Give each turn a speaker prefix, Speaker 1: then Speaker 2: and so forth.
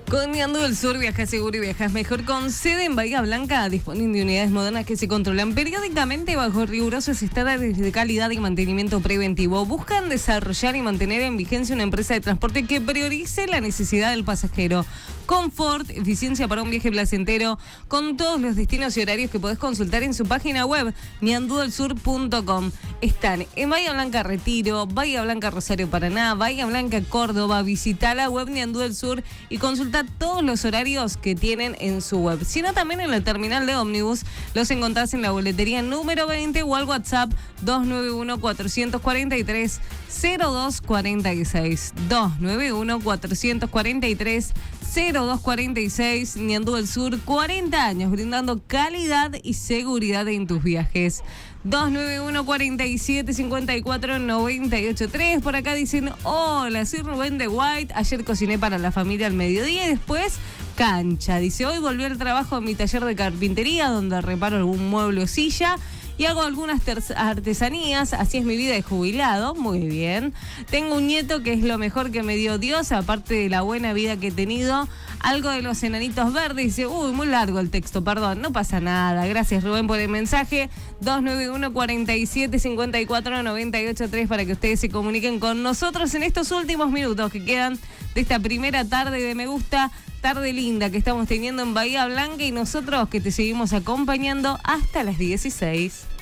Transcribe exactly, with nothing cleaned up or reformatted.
Speaker 1: Con Niandú del Sur viajas seguro y viajas mejor, con sede en Bahía Blanca. Disponen de unidades modernas que se controlan periódicamente bajo rigurosos estándares de calidad y mantenimiento preventivo. Buscan desarrollar y mantener en vigencia una empresa de transporte que priorice la necesidad del pasajero. Confort, eficiencia para un viaje placentero, con todos los destinos y horarios que podés consultar en su página web, niandú del sur punto com. Están en Bahía Blanca Retiro, Bahía Blanca Rosario Paraná, Bahía Blanca Córdoba. Visita la web Niandú del Sur y consulta todos los horarios que tienen en su web. Si no, también en el terminal de ómnibus los encontrás en la boletería número veinte o al WhatsApp dos nueve uno, cuatro cuatro tres, cero dos cuatro seis. dos nueve uno, cuatro cuatro tres, cero dos cuatro seis. Niandú del Sur, cuarenta años brindando calidad y seguridad en tus viajes. dos nueve uno, cuatro siete, cinco cuatro, nueve ocho tres. Por acá dicen: hola, soy Rubén de White. Ayer cociné para la familia al mediodía y después cancha. Dice: hoy volví al trabajo en mi taller de carpintería, donde reparo algún mueble o silla y hago algunas artesanías. Así es mi vida de jubilado. Muy bien. Tengo un nieto que es lo mejor que me dio Dios, aparte de la buena vida que he tenido. Algo de los enanitos verdes. Dice: uy, muy largo el texto, perdón. No pasa nada. Gracias, Rubén, por el mensaje. dos nueve uno, cuatro siete, cinco cuatro, nueve ocho tres para que ustedes se comuniquen con nosotros en estos últimos minutos que quedan de esta primera tarde de Me Gusta. Tarde linda que estamos teniendo en Bahía Blanca, y nosotros que te seguimos acompañando hasta las dieciséis.